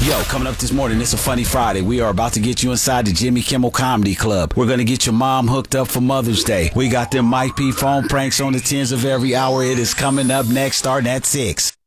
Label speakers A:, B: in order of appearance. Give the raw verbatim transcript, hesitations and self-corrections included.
A: Yo, coming up this morning, it's a funny Friday. We are about to get you inside the Jimmy Kimmel Comedy Club. We're going to get your mom hooked up for Mother's Day. We got them Mike P phone pranks on the tens of every hour. It is coming up next, starting at six.